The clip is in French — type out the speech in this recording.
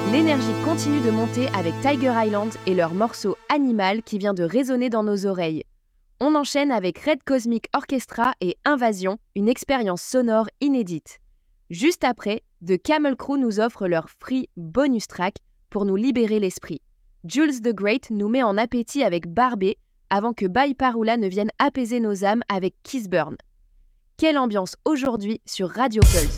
L'énergie continue de monter avec Tiger Island et leur morceau Animal qui vient de résonner dans nos oreilles. On enchaîne avec Red Cosmic Orchestra et Invasion, une expérience sonore inédite. Juste après, The Camel Crew nous offre leur free bonus track pour nous libérer l'esprit. Jules the Great nous met en appétit avec Barbie avant que Bye Paroula ne vienne apaiser nos âmes avec Kiss Burn. Quelle ambiance aujourd'hui sur Radio Pulse!